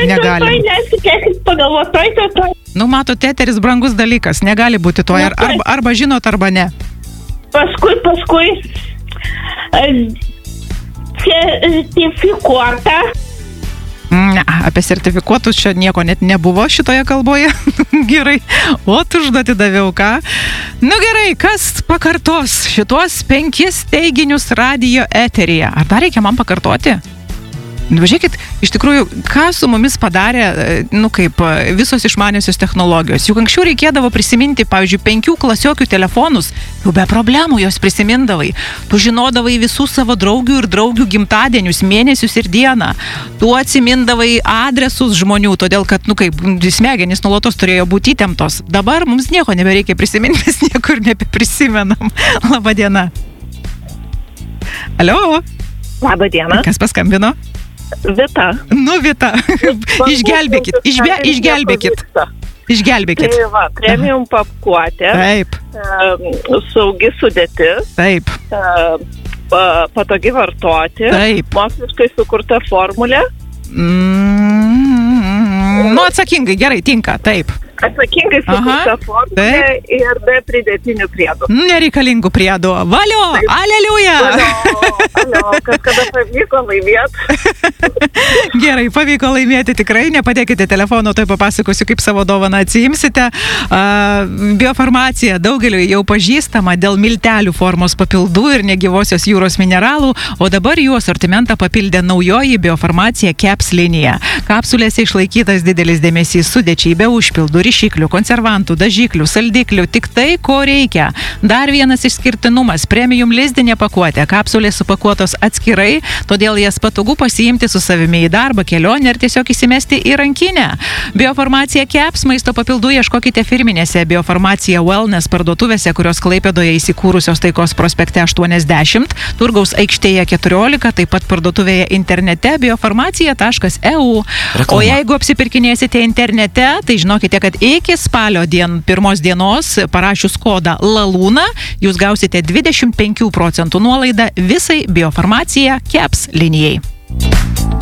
negalim. Nesikėkit pagalvoti, toj. Nu, matot, eteris brangus dalykas, negali būti to, arba žinot, arba ne. Paskui sertifikuota. Apie sertifikuotus čia nieko net nebuvo šitoje kalboje. Gerai. O tu užduoti daviau, ką? Nu gerai, kas pakartos šitos 5 teiginius radijo eteryje? Ar dar reikia man pakartoti? Žiūrėkit, iš tikrųjų, ką su mumis padarė, visos išmaniosios technologijos. Juk anksčiau reikėdavo prisiminti, pavyzdžiui, 5 klasiokių telefonus, jau be problemų jos prisimindavai. Tu žinodavai visų savo draugių ir draugių gimtadienius, mėnesius ir dieną. Tu atsimindavai adresus žmonių, todėl kad, smegenys nuolatos turėjo būti įtemptos. Dabar mums nieko nebereikia prisiminti, mes niekur nebeprisimenam. Labą dieną. Alio? Labą dieną. Kas paskambino? Vita. Nu, Vita, išgelbėkit. Tai va, premium pakuotė. Taip. Saugi sudėtis. Taip. Patogi vartoti. Taip. Moksliškai sukurta formulė. Atsakingai, gerai, tinka, taip. Atsakingai sukurta formulė ir be pridėtinių priedų. Nereikalingų priedų. Valio, aleliuja! Alio, kada pavyko laimėti. Gerai, pavyko laimėti tikrai. Nepadėkite telefono, tai papasakosiu, kaip savo dovaną atsiimsite. Biofarmacija daugeliu jau pažįstama dėl miltelių formos papildų ir negyvosios jūros mineralų, o dabar jų asortimentą papildė naujoji Biofarmacija Caps linija. Kapsulėse išlaikytas didelis dėmesys sudėčiai be užpildų, ryšiklių, konservantų, dažiklių, saldiklių, tik tai, ko reikia. Dar vienas išskirtinumas – premium lizdinė pakuotė. Kapsulės supakuotos atskirai, todėl jas patogu pasiimti su savimi į darbą, kelionę ir tiesiog įsimesti į rankinę. Biofarmacija Caps maisto papildų ieškokite firminėse Biofarmacija Wellness parduotuvėse, kurios Klaipėdoje įsikūrusios Taikos prospekte 80, Turgaus aikštėje 14, taip pat parduotuvėje internete biofarmacija.eu. O jeigu apsipirkinėsite internete, tai žinokite, kad iki spalio 1 dienos parašius kodą LALUNA, jūs gausite 25% nuolaidą visai Biofarmacija Caps linijai.